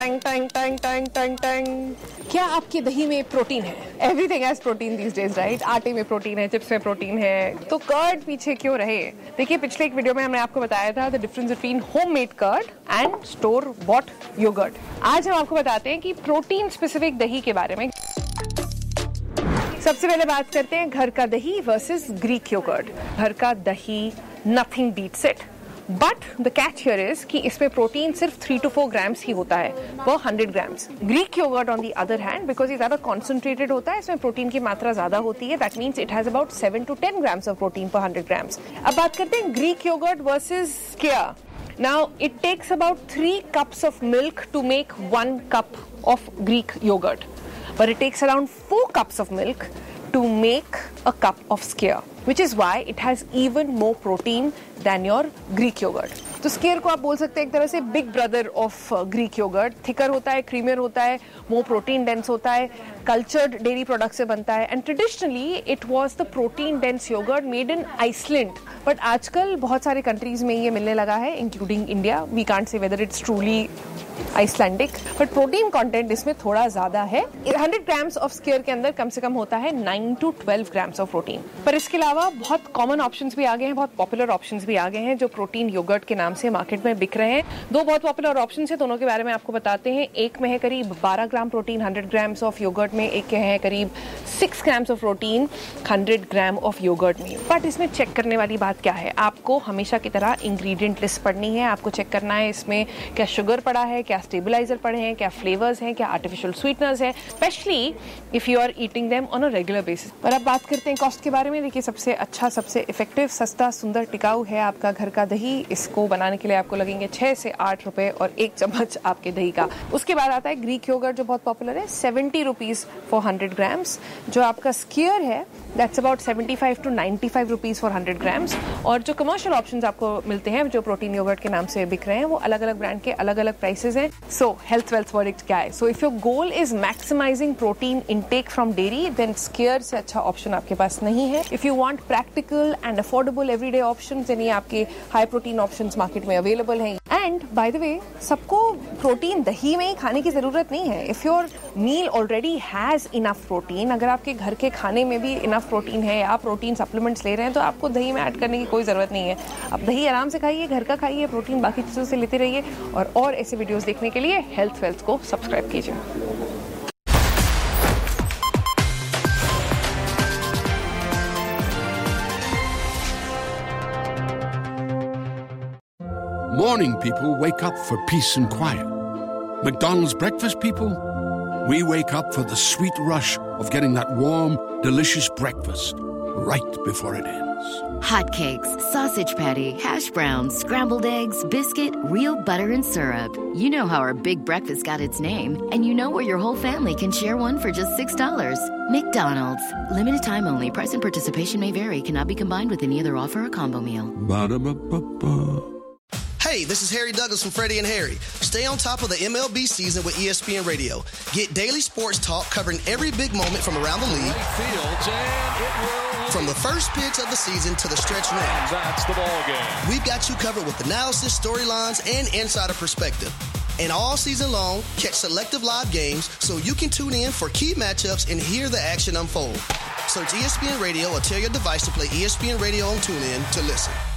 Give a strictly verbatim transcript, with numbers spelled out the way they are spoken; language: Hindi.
टंग टंग टंग टंग टंग टंग। क्या आपके दही में प्रोटीन है? Everything has protein these days, right? आटे में प्रोटीन है, चिप्स में प्रोटीन है, तो कर्ड पीछे क्यों रहे? देखिए, पिछले एक वीडियो में हमने आपको बताया था the difference between homemade curd and store bot yogurt. आज हम आपको बताते हैं कि प्रोटीन स्पेसिफिक दही के बारे में। सबसे पहले बात करते हैं घर का दही वर्सेस ग्रीक योगर्ट। घर का दही, nothing beats it, but the catch here is कि इसमें प्रोटीन सिर्फ थ्री टू फोर ग्राम्स ही होता है पर hundred grams. Greek yogurt on the other hand, because ये ज्यादा कॉन्सेंट्रेटेड होता है, इसमें प्रोटीन की मात्रा ज्यादा होती है। That means it has about seven to ten grams of protein पर हंड्रेड ग्राम्स। अब बात करते हैं Greek yogurt versus स्कियर। Now, it takes about three cups of milk to make one cup of Greek yogurt, but it takes around four cups of milk to make a cup of skyr, which is why it has even more protein than your Greek yogurt. तो स्केयर को आप बोल सकते हैं एक तरह से big brother of Greek yogurt. Thicker होता है, क्रीमियर होता है, मोर प्रोटीन डेंस होता है, कल्चर्ड डेयरी प्रोडक्ट से बनता है, and traditionally it was the protein dense yogurt made in Iceland. But आजकल बहुत सारे कंट्रीज में ये मिलने लगा है, including India. We can't say whether it's truly Icelandic, but protein content इसमें थोड़ा ज्यादा है। हंड्रेड ग्राम्स ऑफ स्केयर के अंदर कम से कम होता है nine to twelve grams of protein. पर इसके अलावा बहुत कॉमन ऑप्शंस भी आ गए हैं, बहुत पॉपुलर ऑप्शंस भी आ गए हैं जो प्रोटीन योगर्ट के नाम से मार्केट में बिक रहे हैं। दो बहुत पॉपुलर ऑप्शंस हैं, दोनों के बारे में आपको बताते हैं। एक में है करीब बारह gram protein hundred grams of yogurt में, एक है करीब six grams of protein hundred gram of yogurt में। बट इसमें चेक करने वाली बात क्या है? आपको हमेशा की तरह इंग्रेडिएंट लिस्ट पढ़नी है। आपको चेक करना है इसमें क्या शुगर पड़ा है, क्या स्टेबलाइजर पड़े हैं, क्या फ्लेवर्स हैं, क्या आर्टिफिशियल स्वीटनर्स हैं, specially if you are eating them on a regular basis. पर अब बात करते हैं कॉस्ट के बारे में। देखिए, सबसे अच्छा, सबसे इफेक्टिव, सस्ता, सुंदर, टिकाऊ है आपका घर का दही। इसको बनाने के लिए आपको लगेंगे छह से आठ रुपए और एक चम्मच आपके दही का। उसके बाद आता है ग्रीक योगर्ट जो बहुत पॉपुलर है, seventy rupees for hundred grams. जो आपका स्कियर है that's about seventy five to ninety five rupees for hundred grams. और जो कमर्शियल ऑप्शंस आपको मिलते हैं जो प्रोटीन योगर्ट के नाम से बिक रहे हैं, वो अलग अलग ब्रांड के अलग अलग प्राइसेस हैं। सो हेल्थ वेल्थ वर्डिक्ट क्या है? So if your goal is maximising protein intake from dairy, then स्कियर से अच्छा ऑप्शन आपके पास नहीं है। If you want practical and affordable everyday options, then ये आपके हाई प्रोटीन ऑप्शंस मार्केट में अवेलेबल हैं। एंड बाय द वे, सबको प्रोटीन दही में ही खाने की जरूरत नहीं है। If your meal already has enough protein, अगर आपके घर के खाने में भी इनफ प्रोटीन है, आप प्रोटीन सप्लीमेंट्स ले रहे हैं, तो आपको दही में ऐड करने की कोई जरूरत नहीं है। आप दही आराम से खाइए, घर का खाइए, प्रोटीन बाकी चीजों से लेते रहिए। और और ऐसे वीडियोस देखने के लिए हेल्थ वेल्थ को सब्सक्राइब कीजिए। Morning people wake up for peace and quiet. McDonald's breakfast people, we wake up for the sweet rush of getting that warm, delicious breakfast right before it ends. Hotcakes, sausage patty, hash browns, scrambled eggs, biscuit, real butter and syrup. You know how our big breakfast got its name, and you know where your whole family can share one for just six dollars. McDonald's. Limited time only. Price and participation may vary. Cannot be combined with any other offer or combo meal. Ba-da-ba-ba-ba. Hey, this is Harry Douglas from Freddie and Harry. Stay on top of the M L B season with E S P N Radio. Get daily sports talk covering every big moment from around the league. Fields and it will. From the first pitch of the season to the stretch run. That's the ball game. We've got you covered with analysis, storylines, and insider perspective. And all season long, catch selective live games so you can tune in for key matchups and hear the action unfold. Search E S P N Radio or tell your device to play E S P N Radio on TuneIn to listen.